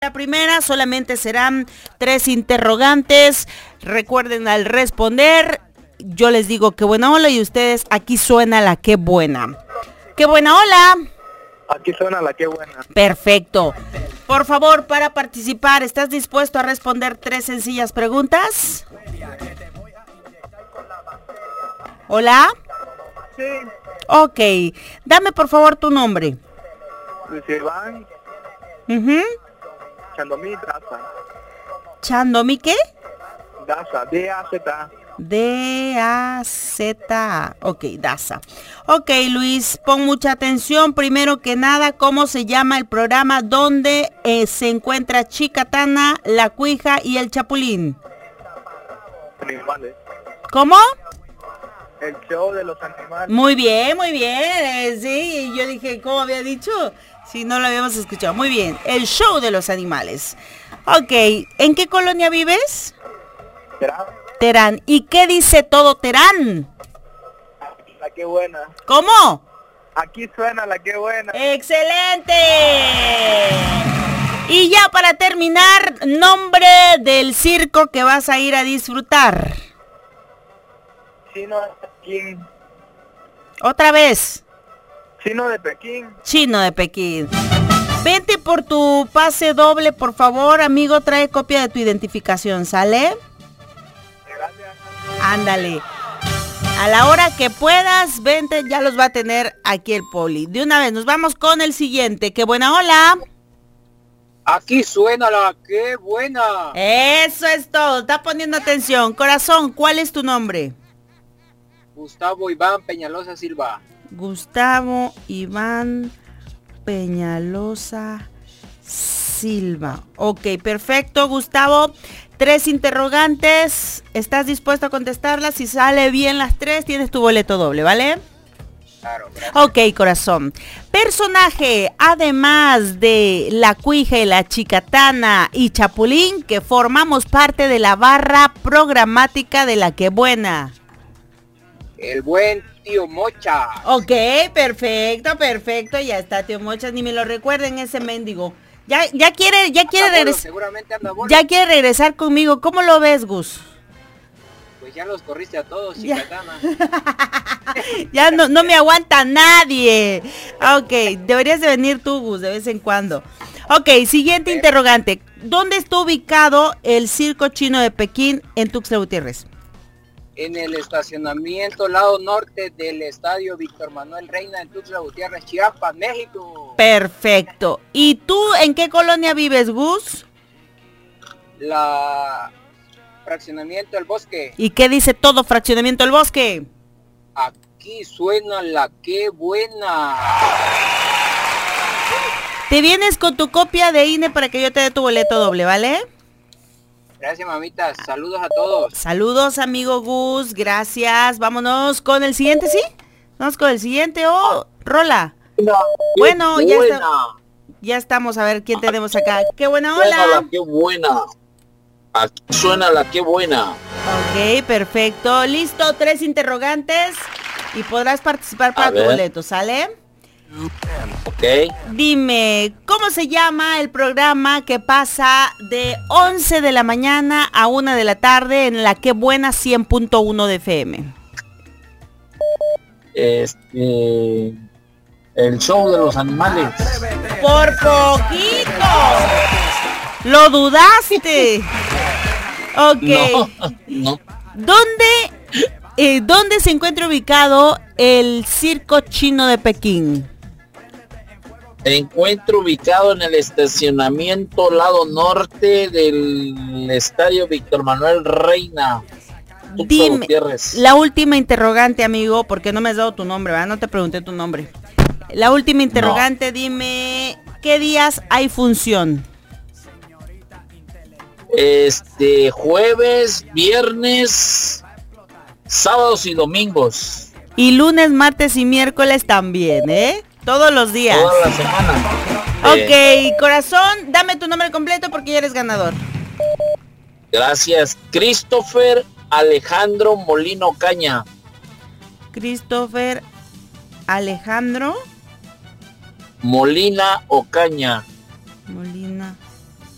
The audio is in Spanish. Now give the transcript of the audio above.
La primera solamente serán 3 interrogantes. Recuerden, al responder, yo les digo qué buena ola y ustedes, aquí suena la qué buena. ¡Qué buena ola! Aquí suena la qué buena. Perfecto. Por favor, para participar, ¿estás dispuesto a responder 3 sencillas preguntas? ¿Hola? Sí. Ok. Dame por favor tu nombre. Luis Iván Chandomí Daza. ¿Chandomí qué? Daza, D-A-Z. D-A-Z. Ok, Daza. Ok, Luis, pon mucha atención. Primero que nada, ¿cómo se llama el programa donde se encuentra Chicatana, la Cuija y el Chapulín? Animales. ¿Cómo? El show de los animales. Muy bien, muy bien. Sí, yo dije, ¿cómo había dicho? Si no lo habíamos escuchado. Muy bien, el show de los animales. Ok, ¿en qué colonia vives? ¿Será? Terán. ¿Y qué dice todo Terán? La qué buena. ¿Cómo? Aquí suena la qué buena. ¡Excelente! Y ya para terminar, nombre del circo que vas a ir a disfrutar. Chino de Pekín. Otra vez. Chino de Pekín. Chino de Pekín. Vente por tu pase doble, por favor, amigo. Trae copia de tu identificación, ¿sale? Gracias. Ándale. A la hora que puedas, vente, ya los va a tener aquí el poli. De una vez, nos vamos con el siguiente. ¡Qué buena ola! Aquí suena la qué buena. Eso es todo. Está poniendo atención. Corazón, ¿cuál es tu nombre? Gustavo Iván Peñalosa Silva. Gustavo Iván Peñalosa Silva. Ok, perfecto, Gustavo. 3 interrogantes. ¿Estás dispuesto a contestarlas? Si sale bien las 3, tienes tu boleto doble, ¿vale? Claro, gracias. Ok, corazón. Personaje, además de la Cuija y la Chicatana y Chapulín, que formamos parte de la barra programática de la que buena. El buen tío Mocha. Ok, perfecto, perfecto. Ya está, tío Mochas, ni me lo recuerden ese mendigo. Ya quiere regresar. Seguramente anda bolo. Ya quiere regresar conmigo. ¿Cómo lo ves, Gus? Pues ya los corriste a todos, Ya. Chicatana. Ya no me aguanta nadie. Ok, deberías de venir tú, Gus, de vez en cuando. Ok, siguiente interrogante. ¿Dónde está ubicado el Circo Chino de Pekín en Tuxtla Gutiérrez? En el estacionamiento lado norte del estadio Víctor Manuel Reina en Tuxtla Gutiérrez, Chiapas, México. Perfecto. ¿Y tú en qué colonia vives, Gus? La fraccionamiento del bosque. ¿Y qué dice todo Fraccionamiento del Bosque? Aquí suena la qué buena. Te vienes con tu copia de INE para que yo te dé tu boleto doble, ¿vale? Gracias, mamita. Saludos a todos. Saludos, amigo Gus. Gracias. Vámonos con el siguiente, ¿sí? Vamos con el siguiente. Oh, rola. Bueno, ya estamos. A ver quién tenemos acá. ¡Qué buena Suena ola! la qué buena. Aquí suena la qué buena. Ok, perfecto. Listo, 3 interrogantes y podrás participar para A tu ver. boleto, ¿sale? Ok. Dime, ¿cómo se llama el programa que pasa de 11 de la mañana a 1 de la tarde en la que buena 100.1 de FM? El show de los animales. ¡Por poquito! ¡Lo dudaste! Ok. No. ¿Dónde se encuentra ubicado el Circo Chino de Pekín? Se encuentra ubicado en el estacionamiento lado norte del estadio Víctor Manuel Reina. Tuxtla Dime, Gutiérrez. la última interrogante, amigo, porque no me has dado tu nombre, ¿verdad? No te pregunté tu nombre. La última interrogante, Dime, ¿qué días hay función? Jueves, viernes, sábados y domingos. Y lunes, martes y miércoles también, ¿eh? Todos los días. Toda la semana. Ok, corazón, dame tu nombre completo porque ya eres ganador. Gracias. Christopher Alejandro Molino Caña. Christopher Alejandro Molina Ocaña.